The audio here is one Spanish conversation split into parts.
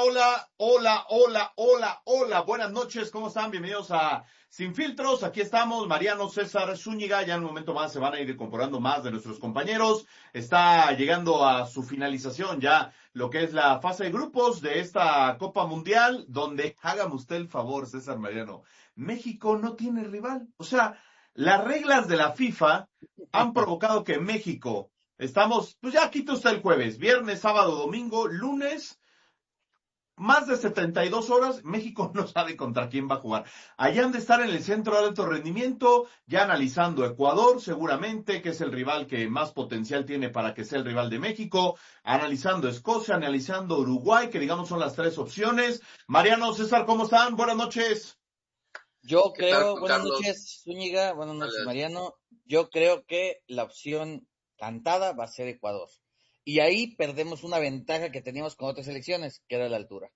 hola. Buenas noches, ¿cómo están? Bienvenidos a Sin Filtros. Aquí estamos, Mariano, César, Zúñiga. Ya en un momento más se van a ir incorporando más de nuestros compañeros. Está llegando a su finalización ya lo que es la fase de grupos de esta Copa Mundial, donde, hágame usted el favor, César, Mariano, México no tiene rival. O sea, las reglas de la FIFA han provocado que México, estamos, pues ya quita usted el jueves, viernes, sábado, domingo, lunes, más de 72 horas, México no sabe contra quién va a jugar. Allá han de estar en el centro de alto rendimiento, ya analizando Ecuador, seguramente, que es el rival que más potencial tiene para que sea el rival de México, analizando Escocia, analizando Uruguay, que digamos son las tres opciones. Mariano, César, ¿cómo están? Buenas noches. Yo ¿Qué tal, creo, Juan buenas Carlos? noches, Zúñiga, buenas noches, Dale. Mariano. Yo creo que la opción cantada va a ser Ecuador. Y ahí perdemos una ventaja que teníamos con otras selecciones, que era la altura.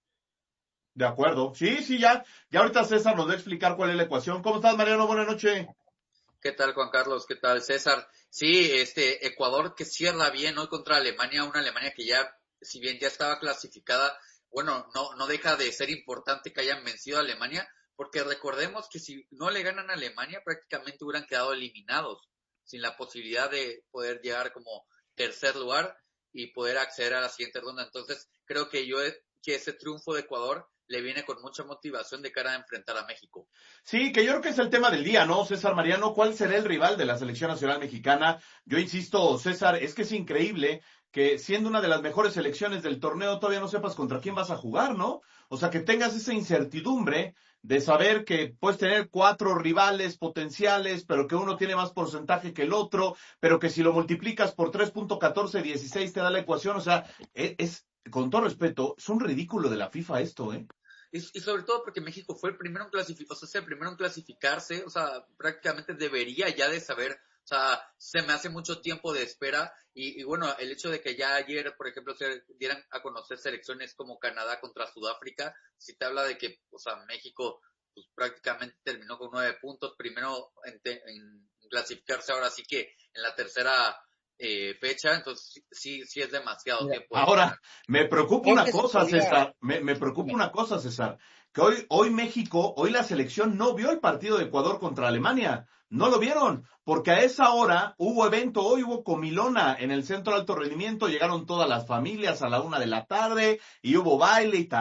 De acuerdo. Sí, ya ahorita César nos va a explicar cuál es la ecuación. ¿Cómo estás, Mariano? Buenas noches. ¿Qué tal, Juan Carlos? ¿Qué tal, César? Sí, Ecuador que cierra bien hoy contra Alemania, una Alemania que ya, si bien ya estaba clasificada, bueno, no deja de ser importante que hayan vencido a Alemania, porque recordemos que si no le ganan a Alemania, prácticamente hubieran quedado eliminados, sin la posibilidad de poder llegar como tercer lugar y poder acceder a la siguiente ronda. Entonces, creo que que ese triunfo de Ecuador le viene con mucha motivación de cara a enfrentar a México. Sí, que yo creo que es el tema del día, ¿no, César Mariano? ¿Cuál será el rival de la selección nacional mexicana? Yo insisto, César, es que es increíble que siendo una de las mejores selecciones del torneo todavía no sepas contra quién vas a jugar, ¿no? O sea, que tengas esa incertidumbre de saber que puedes tener 4 rivales potenciales, pero que uno tiene más porcentaje que el otro, pero que si lo multiplicas por 3.1416 te da la ecuación. O sea, con todo respeto, es un ridículo de la FIFA esto, ¿eh? Y sobre todo porque México fue el primero en clasificarse, o sea, el primero en clasificarse, o sea, prácticamente debería ya de saber, o sea, se me hace mucho tiempo de espera y bueno, el hecho de que ya ayer, por ejemplo, se dieran a conocer selecciones como Canadá contra Sudáfrica, si te habla de que, o sea, México pues prácticamente terminó con 9 puntos, primero en clasificarse, ahora sí que en la tercera fecha, entonces sí es demasiado Mira, tiempo de espera. Ahora, me preocupa creo una que se cosa, podría, César, me preocupa dime, una cosa, César, que hoy México, hoy la selección no vio el partido de Ecuador contra Alemania, no lo vieron, porque a esa hora hubo evento, hoy hubo comilona en el centro de alto rendimiento, llegaron todas las familias a la 1 de la tarde y hubo baile y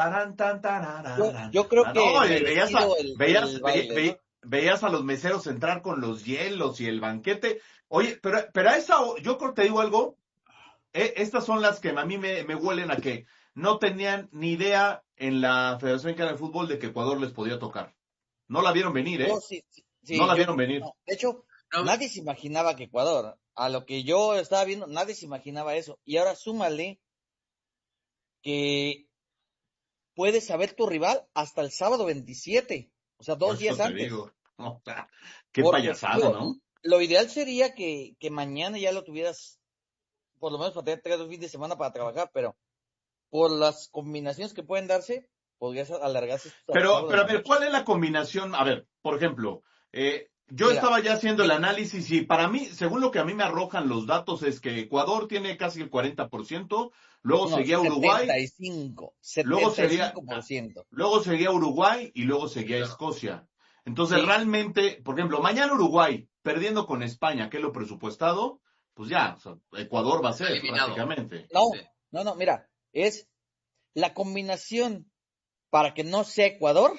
yo creo que no, y merecido el baile, ¿no? veías a los meseros entrar con los hielos y el banquete. Oye, pero a esa hora, yo creo que te digo algo. Estas son las que a mí me huelen a que no tenían ni idea en la Federación Mexicana de Fútbol de que Ecuador les podía tocar. No la vieron venir, No, ¿eh? sí, sí, No sí, la yo, vieron venir. no, de hecho, No, nadie se imaginaba que Ecuador, a lo que yo estaba viendo, nadie se imaginaba eso. Y ahora súmale que puedes saber tu rival hasta el sábado 27, o sea, Por 2 días eso te antes. digo. No, qué Porque, payasada, digo, ¿no? lo ideal sería que mañana ya lo tuvieras, por lo menos para tener 3 fines de semana para trabajar, pero por las combinaciones que pueden darse, podrías alargarse hasta el sábado Pero en a la ver, noche. ¿cuál es la combinación? A ver, por ejemplo, yo Mira, estaba ya haciendo el me- análisis y para mí, según lo que a mí me arrojan los datos, es que Ecuador tiene casi el 40%, luego no, seguía Uruguay, luego sería, 75%. luego seguía Uruguay y luego sí, seguía claro. Escocia. Entonces, Sí, realmente, por ejemplo, mañana Uruguay perdiendo con España, que es lo presupuestado, pues ya, o sea, Ecuador va a Está ser eliminado. prácticamente. Sí. no, mira, es la combinación para que no sea Ecuador,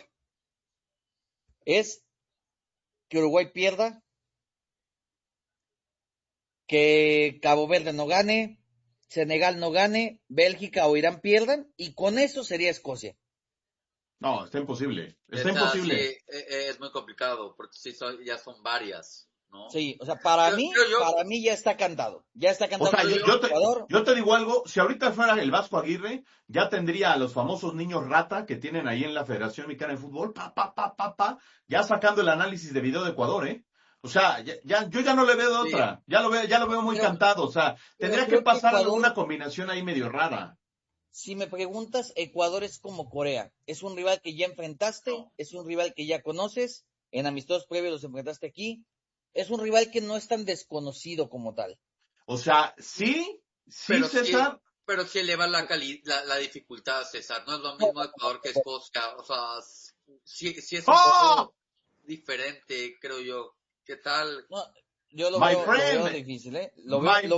es que Uruguay pierda, que Cabo Verde no gane, Senegal no gane, Bélgica o Irán pierdan, y con eso sería Escocia. No, está imposible. Está Esa sí imposible. es muy complicado porque sí ya son varias, ¿no? Sí, o sea, Creo yo, para mí ya está O cantado sea, que creo si yo, Ecuador, yo te digo algo, si ahorita fuera el Vasco Aguirre, ya tendría a los famosos niños rata que tienen ahí en la Federación Mexicana de Fútbol, ya sacando el análisis de video de Ecuador, ¿eh? O sea, yo ya no le veo de sí, otra, ya lo veo muy pero, cantado, o sea, pero tendría que creo que pasar alguna Ecuador, combinación ahí medio rara. si me preguntas, Ecuador es como Corea, es un rival que ya enfrentaste, no. es un rival que ya conoces, en amistosos previos los enfrentaste aquí, es un rival que no es tan desconocido como tal. O sea, sí, Pero sí, César, Pero sí eleva la dificultad, César. No es lo mismo Ecuador que Escocia. O sea, sí es un ¡Oh! poco diferente, creo yo. ¿Qué tal? No, yo My lo veo friend, difícil, ¿eh? my...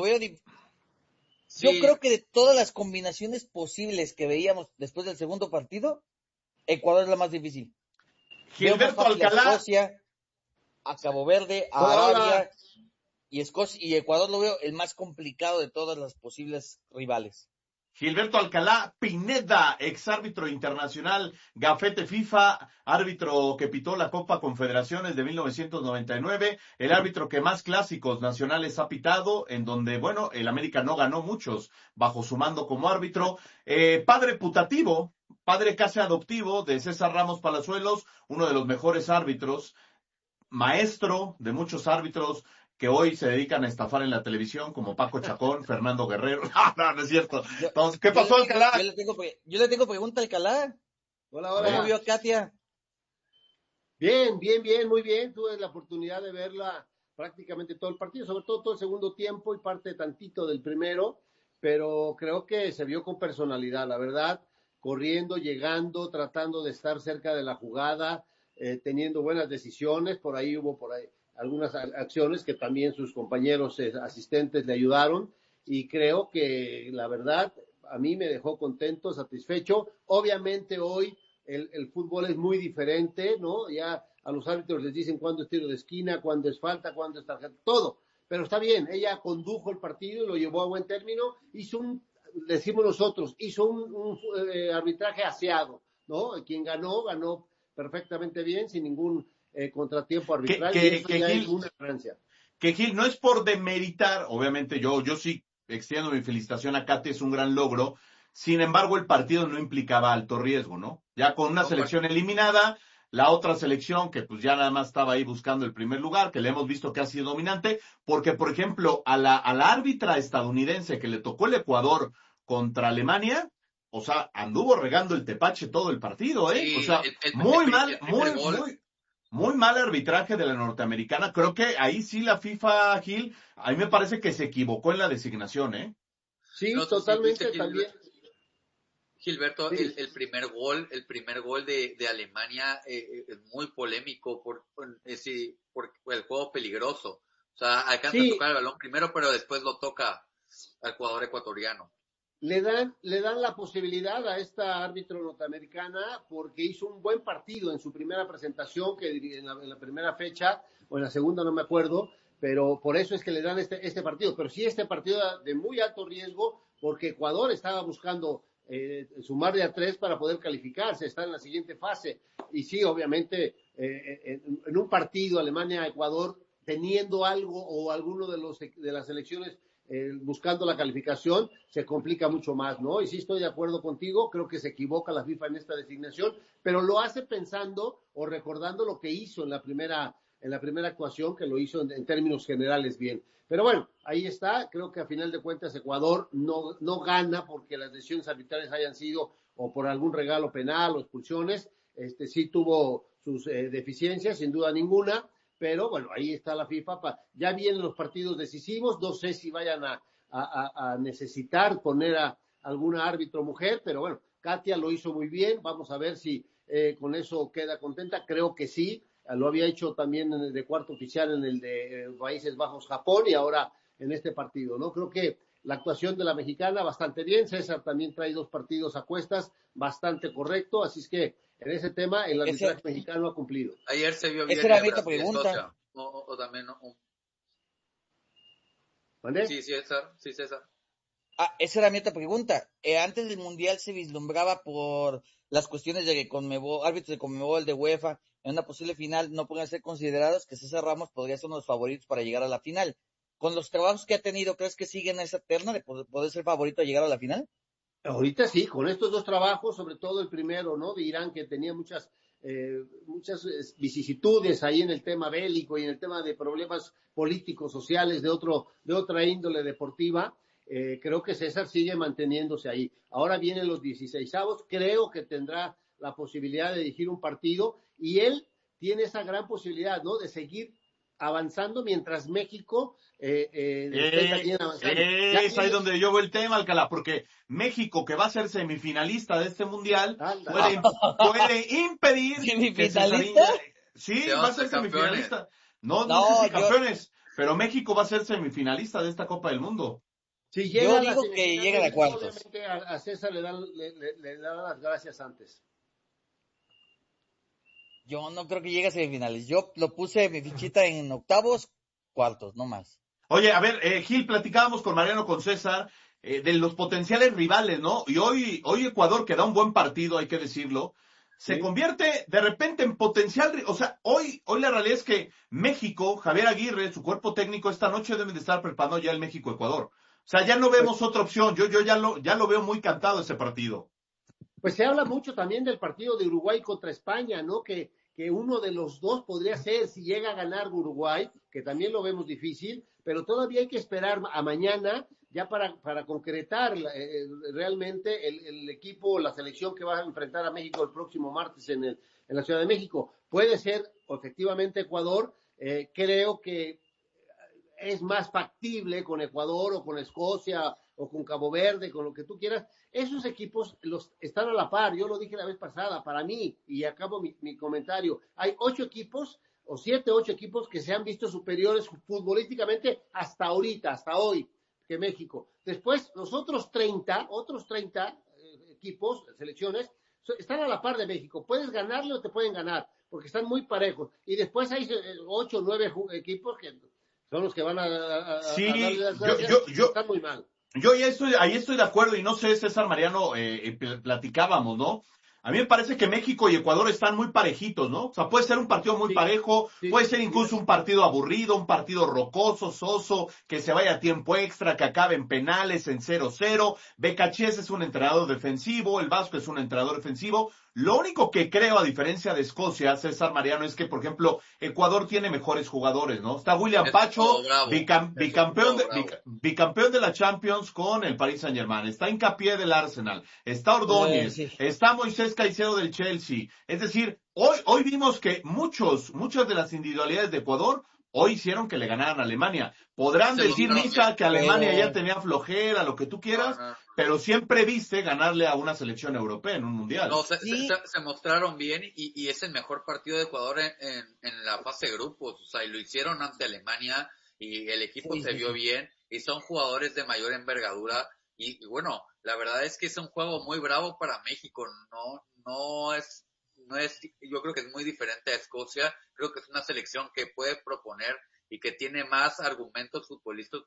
Yo Sí, creo que de todas las combinaciones posibles que veíamos después del segundo partido, Ecuador es la más difícil. Veo más Gilberto fácil a Alcalá. Escocia, a Cabo Verde, a Hola, hola. Arabia y Escocia y Ecuador lo veo el más complicado de todas las posibles rivales. Gilberto Alcalá Pineda, exárbitro internacional, gafete FIFA, árbitro que pitó la Copa Confederaciones de 1999, el árbitro que más clásicos nacionales ha pitado, en donde, bueno, el América no ganó muchos bajo su mando como árbitro, padre putativo, padre casi adoptivo de César Ramos Palazuelos, uno de los mejores árbitros, maestro de muchos árbitros que hoy se dedican a estafar en la televisión, como Paco Chacón, Fernando Guerrero. No es cierto. Yo, Entonces, ¿qué yo pasó, le, Alcalá? yo le tengo pregunta a Alcalá. Hola, A ver. ¿Cómo hola. vio a Katia? Bien, bien, bien, muy bien. Tuve la oportunidad de verla prácticamente todo el partido, sobre todo el segundo tiempo y parte tantito del primero, pero creo que se vio con personalidad, la verdad, corriendo, llegando, tratando de estar cerca de la jugada, teniendo buenas decisiones. Por ahí algunas acciones que también sus compañeros asistentes le ayudaron, y creo que la verdad a mí me dejó contento, satisfecho. Obviamente hoy el fútbol es muy diferente, ¿no? Ya a los árbitros les dicen cuándo es tiro de esquina, cuándo es falta, cuándo es tarjeta, todo. Pero está bien, ella condujo el partido y lo llevó a buen término, decimos nosotros, hizo un arbitraje aseado, ¿no? Quien ganó perfectamente bien, sin ningún contratiempo Que, arbitral, y que, eso que ya es Gil, una ganancia. que Gil, no es por demeritar, obviamente yo sí extiendo mi felicitación a Katy, es un gran logro. Sin embargo, el partido no implicaba alto riesgo, ¿no? Ya con una no, selección eliminada, la otra selección que pues ya nada más estaba ahí buscando el primer lugar, que le hemos visto que ha sido dominante, porque por ejemplo, a la árbitra estadounidense que le tocó el Ecuador contra Alemania, o sea, anduvo regando el tepache todo el partido, ¿eh? O sí, sea, muy mal, el primer gol. muy mal arbitraje de la norteamericana. Creo que ahí sí la FIFA, Gil, a mí me parece que se equivocó en la designación, ¿eh? Sí, No sé si viste, totalmente también. Gilberto, Sí. el primer gol de Alemania es muy polémico por el juego peligroso. O sea, alcanza a Sí, tocar el balón primero, pero después lo toca al jugador ecuatoriano. le dan la posibilidad a esta árbitro norteamericana porque hizo un buen partido en su primera presentación, que en la primera fecha, o en la segunda, no me acuerdo, pero por eso es que le dan este partido. Pero sí, este partido era de muy alto riesgo, porque Ecuador estaba buscando sumar de a 3 para poder calificarse, está en la siguiente fase. Y sí, obviamente, en un partido Alemania-Ecuador, teniendo algo o alguno de las selecciones buscando la calificación, se complica mucho más, ¿no? Y sí estoy de acuerdo contigo, creo que se equivoca la FIFA en esta designación, pero lo hace pensando o recordando lo que hizo en la primera actuación, que lo hizo en términos generales bien. Pero bueno, ahí está, creo que a final de cuentas Ecuador no gana porque las decisiones arbitrales hayan sido o por algún regalo penal o expulsiones. Sí tuvo sus deficiencias, sin duda ninguna, pero bueno, ahí está la FIFA. Ya vienen los partidos decisivos, no sé si vayan a necesitar poner a alguna árbitro mujer, pero bueno, Katia lo hizo muy bien, vamos a ver si con eso queda contenta, creo que sí, lo había hecho también en el de cuarto oficial en el de Países Bajos, Japón, y ahora en este partido, ¿no? Creo que la actuación de la mexicana bastante bien, César también trae 2 partidos a cuestas, bastante correcto, así es que en ese tema el arbitraje mexicano ha cumplido. Ayer se vio Esa bien era el mi otra Brasil-Escocia. pregunta. O también, ¿no? ¿Vale? Sí, César, sí, César. Esa era mi otra pregunta. Antes del Mundial se vislumbraba por las cuestiones de que árbitros de Conmebol, de UEFA, en una posible final no pueden ser considerados, que César Ramos podría ser uno de los favoritos para llegar a la final. Con los trabajos que ha tenido, ¿crees que siguen esa terna de poder ser favorito a llegar a la final? Ahorita sí, con estos 2 trabajos, sobre todo el primero, ¿no? De Irán, que tenía muchas vicisitudes ahí en el tema bélico y en el tema de problemas políticos, sociales, de otra índole deportiva. Creo que César sigue manteniéndose ahí. Ahora vienen los 16avos, creo que tendrá la posibilidad de dirigir un partido, y él tiene esa gran posibilidad, ¿no? De seguir avanzando mientras México esté también avanzando. Es ahí donde yo veo el tema, Alcalá, porque México, que va a ser semifinalista de este mundial, puede impedir que ¿Semifinalista? Sí, Sí, va a ser semifinalista. No sé si campeones, pero México va a ser semifinalista de esta Copa del Mundo. Si llega Yo digo que llega a cuartos. Obviamente a César le dan las gracias antes. Yo no creo que llegue a semifinales. Yo lo puse mi fichita en octavos, cuartos, no más. Oye, a ver, Gil, platicábamos con Mariano, con César, de los potenciales rivales, ¿no? Y hoy Ecuador, que da un buen partido, hay que decirlo, se convierte de repente en potencial, o sea, hoy la realidad es que México, Javier Aguirre, su cuerpo técnico, esta noche deben de estar preparando ya el México-Ecuador. O sea, ya no vemos otra opción, yo ya lo veo muy cantado ese partido. Pues se habla mucho también del partido de Uruguay contra España, ¿no? Que uno de los dos podría ser, si llega a ganar Uruguay, que también lo vemos difícil, pero todavía hay que esperar a mañana ya para concretar realmente el equipo, la selección que va a enfrentar a México el próximo martes en la Ciudad de México. Puede ser efectivamente Ecuador, creo que es más factible con Ecuador o con Escocia o con Cabo Verde, con lo que tú quieras. Esos equipos están a la par, yo lo dije la vez pasada, para mí, y acabo mi comentario, hay 8 equipos, o 7, 8 equipos que se han visto superiores futbolísticamente hasta ahorita, hasta hoy, que México. Después, los otros 30 equipos, selecciones, están a la par de México. Puedes ganarle o te pueden ganar, porque están muy parejos. Y después hay 8 o 9 equipos que son los que van a darle las gracias, están muy mal. Yo ahí estoy de acuerdo, y no sé, César, Mariano, platicábamos, ¿no? A mí me parece que México y Ecuador están muy parejitos, ¿no? O sea, puede ser un partido muy parejo, puede ser incluso un partido aburrido, un partido rocoso, soso, que se vaya a tiempo extra, que acabe en penales, en 0-0. Becachés es un entrenador defensivo, el Vasco es un entrenador defensivo. Lo único que creo, a diferencia de Escocia, César, Mariano, es que, por ejemplo, Ecuador tiene mejores jugadores, ¿no? Está William Pacho, bicampeón de la Champions con el Paris Saint-Germain. Está Hincapié del Arsenal. Está Ordóñez. Está Moisés Caicedo del Chelsea. Es decir, hoy vimos que muchas de las individualidades de Ecuador hoy hicieron que le ganaran a Alemania. Podrán decir, Misa, que Alemania ya tenía flojera, lo que tú quieras, pero siempre viste ganarle a una selección europea en un mundial. No, se mostraron bien y es el mejor partido de Ecuador en la fase de grupos. O sea, y lo hicieron ante Alemania y el equipo se vio bien y son jugadores de mayor envergadura. Y bueno, la verdad es que es un juego muy bravo para México. No es, yo creo que es muy diferente a Escocia. Creo que es una selección que puede proponer y que tiene más argumentos futbolísticos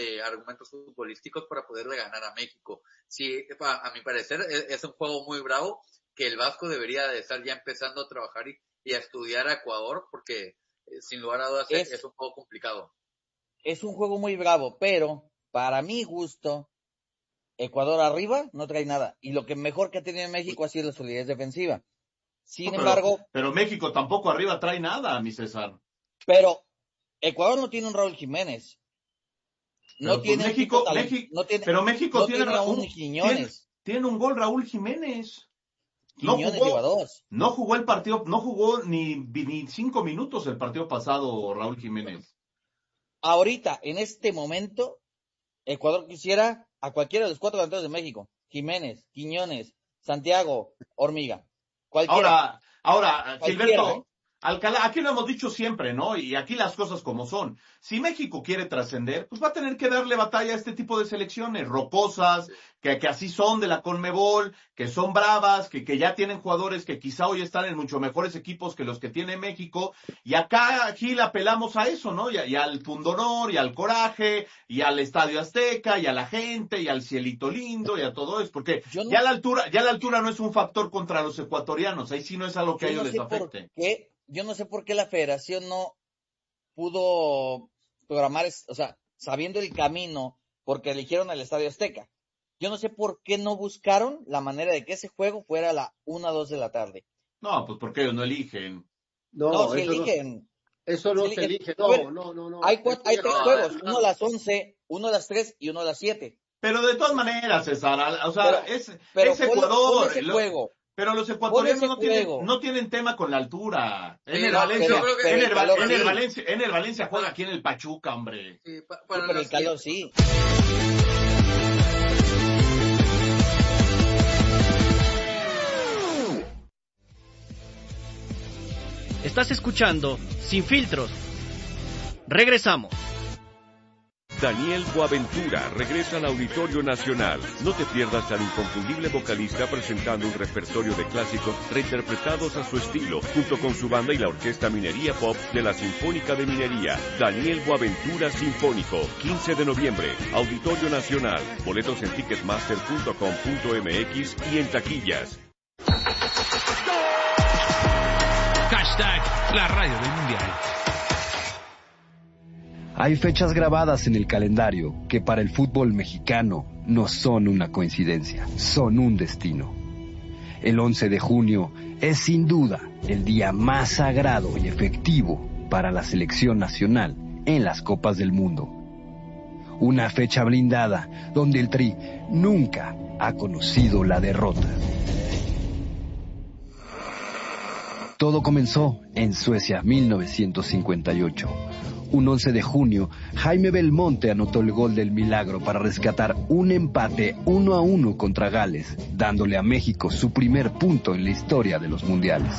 para poderle ganar a México. Sí, a mi parecer es un juego muy bravo que el Vasco debería de estar ya empezando a trabajar y a estudiar a Ecuador, porque sin lugar a dudas es un juego complicado. Es un juego muy bravo, pero para mi gusto, Ecuador arriba no trae nada. Y lo que mejor que ha tenido México ha sido la solidez defensiva. Sin embargo... Pero México tampoco arriba trae nada, mi César. Pero Ecuador no tiene un Raúl Jiménez. No tiene México tiene a un Quiñones. Tiene un gol Raúl Jiménez. Quiñones lleva 2. No jugó el partido, no jugó ni 5 minutos el partido pasado Raúl Jiménez. Ahorita, en este momento, Ecuador quisiera a cualquiera de los 4 delanteros de México. Jiménez, Quiñones, Santiago, Hormiga. Cualquiera. Ahora, Gilberto, Alcalá, aquí lo hemos dicho siempre, ¿no? Y aquí las cosas como son. Si México quiere trascender, pues va a tener que darle batalla a este tipo de selecciones rocosas, que así son de la CONMEBOL, que son bravas, que ya tienen jugadores que quizá hoy están en mucho mejores equipos que los que tiene México. Y aquí le apelamos a eso, ¿no? Y al pundonor, y al coraje, y al Estadio Azteca, y a la gente, y al cielito lindo, y a todo eso. Porque ya la altura no es un factor contra los ecuatorianos. Ahí sí no es algo que a ellos les afecte. Yo no sé por qué la federación no pudo programar, o sea, sabiendo el camino, porque eligieron al Estadio Azteca. Yo no sé por qué no buscaron la manera de que ese juego fuera a la 1 o 2 de la tarde. No, pues porque ellos no eligen. No, sí eligen. Eso no se elige, no. Hay 3 juegos, uno a las 11, uno a las 3 y uno a las 7. Pero de todas maneras, César, o sea, es Ecuador. Ese juego. Pero los ecuatorianos no tienen tema con la altura. En el Valencia juega aquí en el Pachuca, hombre. Sí, pero el calor sí. Estás escuchando Sin Filtros. Regresamos. Daniel Boaventura regresa al Auditorio Nacional. No te pierdas al inconfundible vocalista presentando un repertorio de clásicos reinterpretados a su estilo, junto con su banda y la Orquesta Minería Pop de la Sinfónica de Minería. Daniel Boaventura Sinfónico, 15 de noviembre, Auditorio Nacional. Boletos en ticketmaster.com.mx y en taquillas. Hashtag la radio del mundial. Hay fechas grabadas en el calendario que para el fútbol mexicano no son una coincidencia, son un destino. El 11 de junio es sin duda el día más sagrado y efectivo para la selección nacional en las Copas del Mundo. Una fecha blindada donde el Tri nunca ha conocido la derrota. Todo comenzó en Suecia, 1958. Un 11 de junio, Jaime Belmonte anotó el gol del milagro para rescatar un empate 1-1 contra Gales, dándole a México su primer punto en la historia de los mundiales.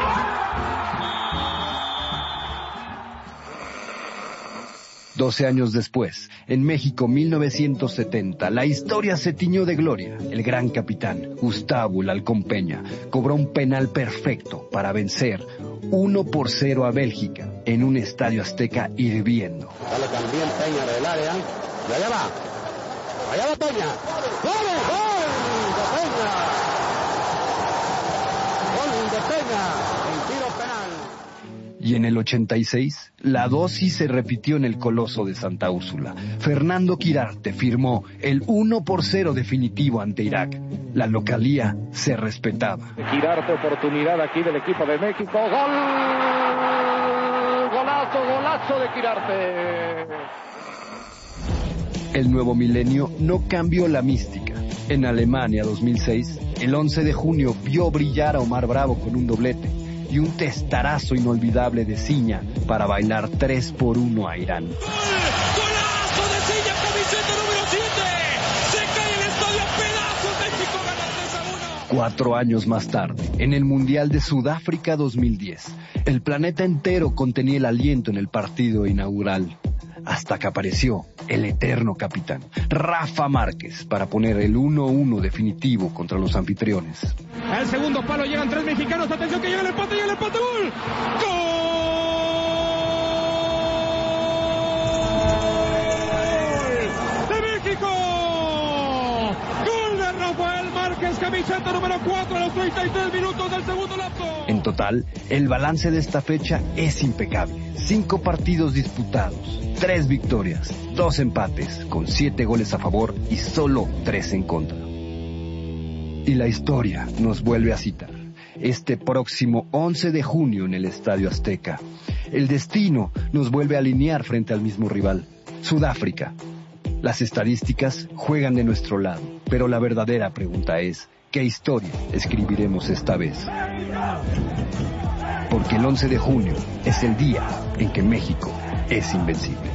Doce años después, en México 1970, la historia se tiñó de gloria. El gran capitán, Gustavo El Halcón Peña, cobró un penal perfecto para vencer 1-0 a Bélgica en un estadio azteca hirviendo. Dale también Peña del área, y allá va Peña. ¡Gol de Peña! ¡Gol de Peña! En tiro penal. Y en el 86, la dosis se repitió en el Coloso de Santa Úrsula. Fernando Quirarte firmó el 1-0 definitivo ante Irak. La localía se respetaba. Quirarte, oportunidad aquí del equipo de México. ¡Gol! ¡Golazo de Quirarte! El nuevo milenio no cambió la mística. En Alemania 2006, el 11 de junio vio brillar a Omar Bravo con un doblete y un testarazo inolvidable de Ciña para bailar 3-1 a Irán. ¡Golazo de Ciña, camiseta número 7! ¡Se cae el estadio a pedazos! ¡México gana 3-1! 4 años más tarde, en el Mundial de Sudáfrica 2010, el planeta entero contenía el aliento en el partido inaugural, hasta que apareció el eterno capitán, Rafa Márquez, para poner el 1-1 definitivo contra los anfitriones. Al segundo palo llegan 3 mexicanos, atención que llega el empate, ¡gol! ¡Gol de México! ¡Gol de Rafael Márquez, camiseta número 4 a los 33 minutos del segundo lapso! En total, el balance de esta fecha es impecable. 5 partidos disputados, 3 victorias, 2 empates, con 7 goles a favor y solo 3 en contra. Y la historia nos vuelve a citar. Este próximo 11 de junio en el Estadio Azteca, el destino nos vuelve a alinear frente al mismo rival, Sudáfrica. Las estadísticas juegan de nuestro lado, pero la verdadera pregunta es, ¿qué historia escribiremos esta vez? Porque el 11 de junio es el día en que México es invencible.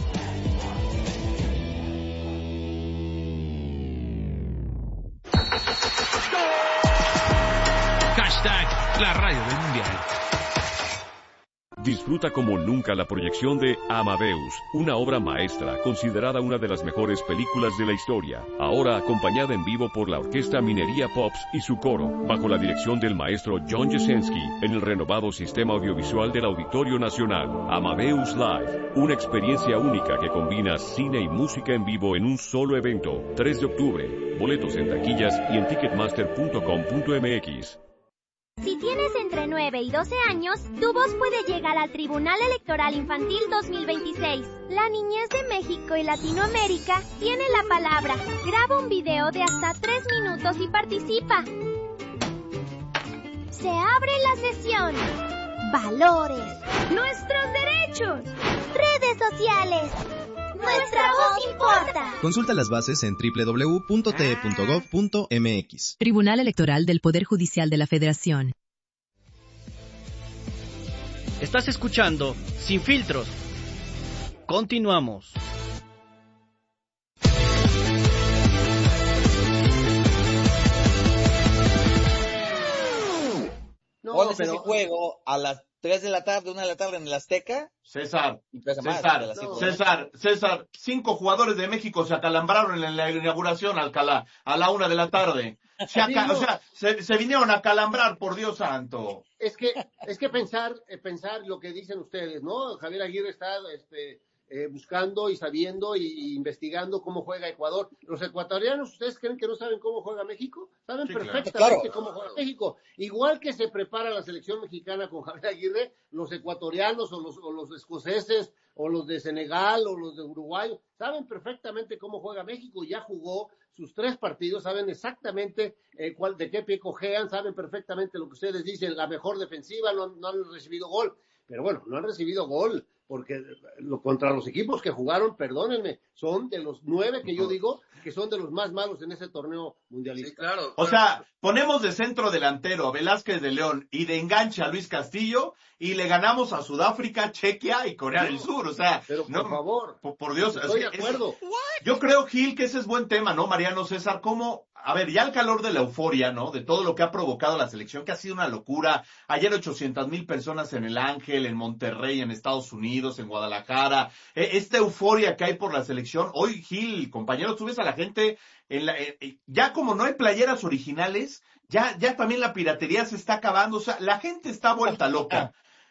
Hashtag la radio del mundial. Disfruta como nunca la proyección de Amadeus, una obra maestra considerada una de las mejores películas de la historia, ahora acompañada en vivo por la Orquesta Minería Pops y su coro, bajo la dirección del maestro John Jasenski, en el renovado sistema audiovisual del Auditorio Nacional. Amadeus Live, una experiencia única que combina cine y música en vivo en un solo evento. 3 de octubre, boletos en taquillas y en ticketmaster.com.mx. Si tienes entre 9 y 12 años, tu voz puede llegar al Tribunal Electoral Infantil 2026. La niñez de México y Latinoamérica tiene la palabra. Graba un video de hasta 3 minutos y participa. Se abre la sesión. Valores. Nuestros derechos. Redes sociales. Nuestra voz importa. Consulta las bases en www.te.gov.mx. Tribunal Electoral del Poder Judicial de la Federación. Estás escuchando Sin Filtros. Continuamos. Pones ese juego a las 3 de la tarde, 1 de la tarde en el Azteca. César, 5 jugadores de México se acalambraron en la inauguración, Alcalá, a la 1 de la tarde. Se vinieron a acalambrar, por Dios santo. Es que pensar lo que dicen ustedes, ¿no? Javier Aguirre está buscando y sabiendo y investigando cómo juega Ecuador. Los ecuatorianos, ¿ustedes creen que no saben cómo juega México? Saben perfectamente cómo juega México. Igual que se prepara la selección mexicana con Javier Aguirre, los ecuatorianos o los escoceses o los de Senegal o los de Uruguay saben perfectamente cómo juega México. Ya jugó sus 3 partidos, saben exactamente de qué pie cojean, saben perfectamente lo que ustedes dicen, la mejor defensiva, no han recibido gol. Pero bueno, no han recibido gol, porque contra los equipos que jugaron, perdónenme, son de los 9 que yo digo que son de los más malos en ese torneo mundialista. Sí, claro. O sea, ponemos de centro delantero a Velázquez de León y de enganche a Luis Castillo y le ganamos a Sudáfrica, Chequia y Corea del Sur. O sea, pero por favor, por Dios. Estoy de acuerdo. Yo creo, Gil, que ese es buen tema, ¿no, Mariano César? ¿Cómo? A ver, ya al calor de la euforia, ¿no? De todo lo que ha provocado la selección, que ha sido una locura. Ayer 800,000 personas en el Ángel, en Monterrey, en Estados Unidos, en Guadalajara. Esta euforia que hay por la selección. Hoy, Gil, compañeros, tú ves a la gente, ya como no hay playeras originales, ya también la piratería se está acabando. O sea, la gente está vuelta loca.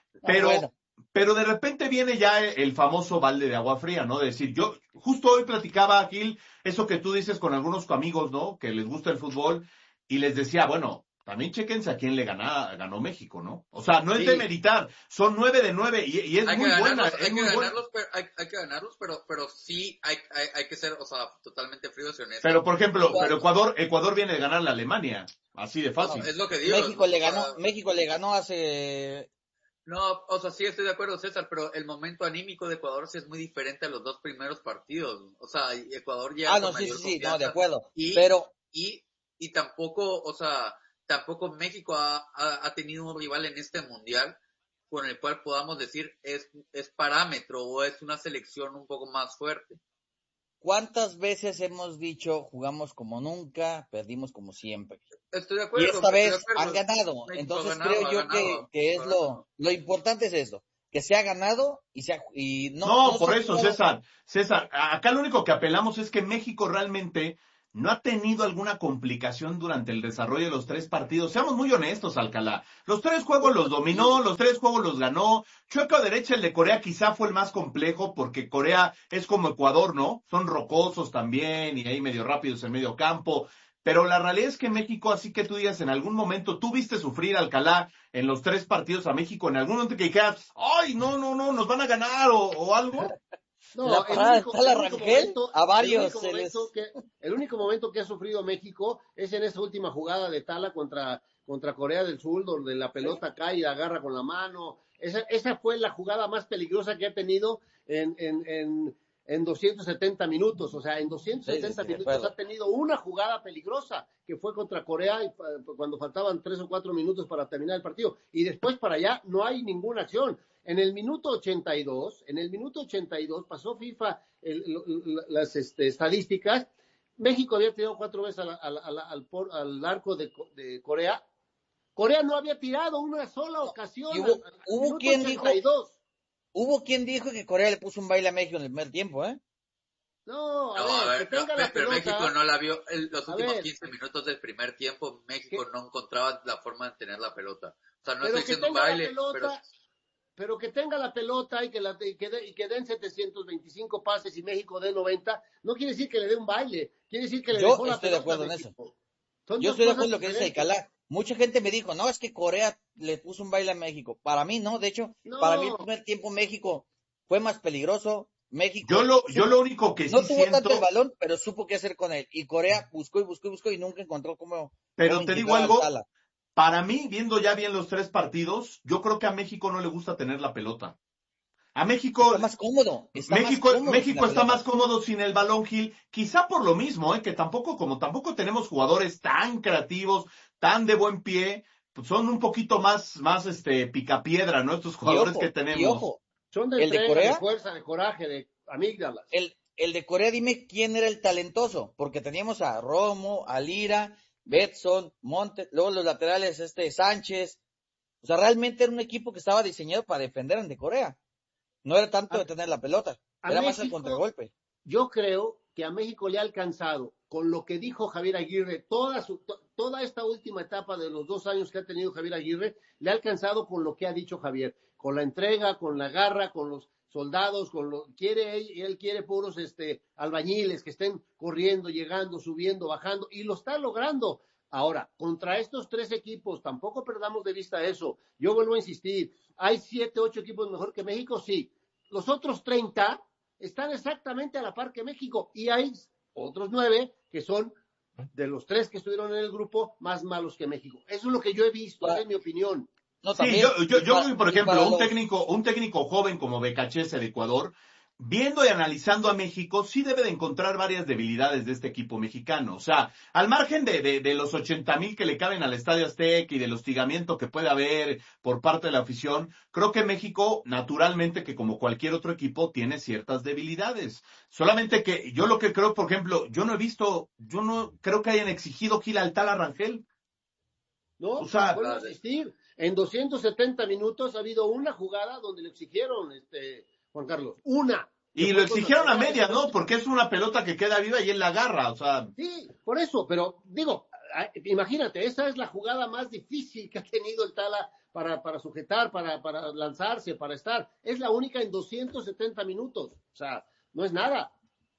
Pero de repente viene ya el famoso balde de agua fría, ¿no? De decir, yo justo hoy platicaba, Gil, eso que tú dices con algunos amigos, ¿no? Que les gusta el fútbol, y les decía, bueno, también chéquense a quién le ganó México, ¿no? O sea, no es de meditar, son 9 de 9 y es muy buena. Hay que ganarlos, pero sí hay que ser, o sea, totalmente fríos y honestos. Pero, por ejemplo, Ecuador viene de ganar a Alemania, así de fácil. No, es lo que digo. México le ganó hace... No, o sea, sí estoy de acuerdo, César, pero el momento anímico de Ecuador sí es muy diferente a los 2 primeros partidos. O sea, Ecuador ya... sí, no, de acuerdo. Y tampoco, o sea, tampoco México ha tenido un rival en este mundial con el cual podamos decir es parámetro o es una selección un poco más fuerte. ¿Cuántas veces hemos dicho jugamos como nunca, perdimos como siempre? Estoy de acuerdo. Y esta vez han ganado. Entonces creo yo que es lo importante es eso, que se ha ganado y no por eso, César, acá lo único que apelamos es que México realmente no ha tenido alguna complicación durante el desarrollo de los 3 partidos. Seamos muy honestos, Alcalá. Los 3 juegos los dominó, los 3 juegos los ganó. Chueco derecha, el de Corea quizá fue el más complejo porque Corea es como Ecuador, ¿no? Son rocosos también y ahí medio rápidos en medio campo. Pero la realidad es que México, así que tú digas, en algún momento, ¿tú viste sufrir, Alcalá, en los 3 partidos a México? ¿En algún momento que dijeras, ay, no, nos van a ganar o algo? No, el único momento que ha sufrido México es en esa última jugada de Tala contra Corea del Sur, donde la pelota cae y la agarra con la mano. Esa fue la jugada más peligrosa que ha tenido en 270 minutos. O sea, en 270 minutos ha tenido una jugada peligrosa, que fue contra Corea cuando faltaban 3 o 4 minutos para terminar el partido. Y después para allá no hay ninguna acción. En el minuto 82 pasó FIFA las estadísticas. México había tirado 4 veces al arco de Corea. Corea no había tirado una sola ocasión. Hubo quien dijo que Corea le puso un baile a México en el primer tiempo, ¿eh? Pero México no la vio. Los últimos 15 minutos del primer tiempo, México no encontraba la forma de tener la pelota. O sea, no estoy diciendo un baile, pero que tenga la pelota y que den 725 pases y México dé 90, no quiere decir que le dé un baile, quiere decir que le dejó la pelota. Yo estoy de acuerdo en eso. Yo estoy de acuerdo en lo que dice Alcalá. Mucha gente me dijo, no, es que Corea le puso un baile a México. Para mí no, de hecho, para mí el primer tiempo México fue más peligroso. México. Yo lo único que no tuvo tanto el balón, pero supo qué hacer con él. Y Corea buscó y nunca encontró cómo. Pero te digo algo. Para mí, viendo ya bien los 3 partidos, yo creo que a México no le gusta tener la pelota. A México... Está más cómodo. México está más cómodo sin el balón, Gil. Quizá por lo mismo, que tampoco tenemos jugadores tan creativos, tan de buen pie, pues son un poquito más picapiedra, ¿no? Estos jugadores que tenemos. Y ojo, son de entrega, de fuerza, de coraje, de amígdalas. El de Corea, dime quién era el talentoso, porque teníamos a Romo, a Lira, Betson, Montes, luego los laterales, Sánchez. O sea, realmente era un equipo que estaba diseñado para defender al de Corea. No era tanto de tener la pelota, era más el contragolpe. Yo creo que a México le ha alcanzado, con lo que dijo Javier Aguirre, toda esta última etapa de los 2 años que ha tenido Javier Aguirre, le ha alcanzado con lo que ha dicho Javier, con la entrega, con la garra, con los soldados, él quiere puros albañiles que estén corriendo, llegando, subiendo, bajando, y lo está logrando. Ahora, contra estos 3 equipos, tampoco perdamos de vista eso. Yo vuelvo a insistir, ¿hay 7, 8 equipos mejor que México? Sí. Los otros 30 están exactamente a la par que México, y hay otros 9 que son de los 3 que estuvieron en el grupo más malos que México. Eso es lo que yo he visto, esa es mi opinión. No, sí, yo por ejemplo, un técnico joven como Becachese de Ecuador, viendo y analizando a México, sí debe de encontrar varias debilidades de este equipo mexicano. O sea, al margen de los 80,000 que le caben al Estadio Azteca y del hostigamiento que puede haber por parte de la afición, creo que México, naturalmente, que como cualquier otro equipo, tiene ciertas debilidades. Solamente que yo lo que creo, por ejemplo, yo no creo que hayan exigido Gil al Tala Rangel. No, o sea, vuelvo a insistir. En 270 minutos ha habido una jugada donde le exigieron, Juan Carlos, una. Y lo exigieron a media, ¿no? Porque es una pelota que queda viva y él la agarra, o sea. Sí, por eso, pero digo, imagínate, esa es la jugada más difícil que ha tenido el Tala para sujetar, para lanzarse, para estar. Es la única en 270 minutos, o sea, no es nada.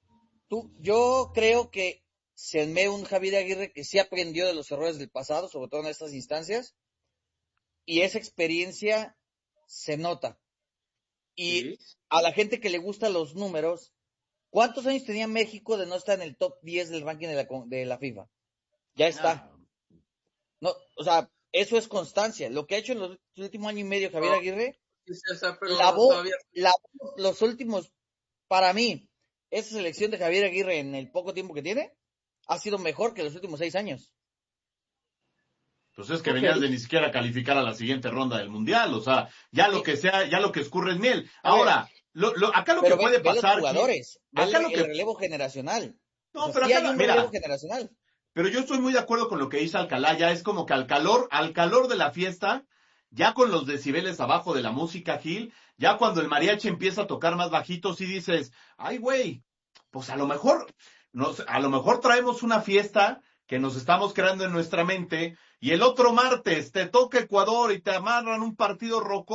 Yo creo que se armó un Javier Aguirre que sí aprendió de los errores del pasado, sobre todo en estas instancias, y esa experiencia se nota. Y a la gente que le gustan los números, ¿cuántos años tenía México de no estar en el top 10 del ranking de la FIFA? Ya está. No, o sea, eso es constancia. Lo que ha hecho en los últimos año y medio Javier Aguirre, los últimos, para mí, esa selección de Javier Aguirre en el poco tiempo que tiene, ha sido mejor que los últimos 6 años. Pues es que venías de ni siquiera calificar a la siguiente ronda del Mundial, o sea, ya lo que sea, ya lo que escurre es miel. Ahora, acá lo que puede pasar... Los jugadores, el relevo generacional. No, o sea, pero acá, hay un relevo generacional. Pero yo estoy muy de acuerdo con lo que dice Alcalá, ya es como que al calor de la fiesta, ya con los decibeles abajo de la música, Gil, ya cuando el mariachi empieza a tocar más bajito, sí dices, ay güey, pues a lo mejor traemos una fiesta que nos estamos creando en nuestra mente, y el otro martes te toca Ecuador y te amarran un partido rocoso